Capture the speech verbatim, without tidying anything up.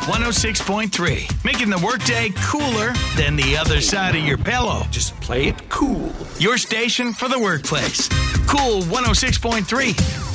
one oh six point three, making the workday cooler than the other side of your pillow. Just play it cool. Your station for the workplace. Cool one oh six point three.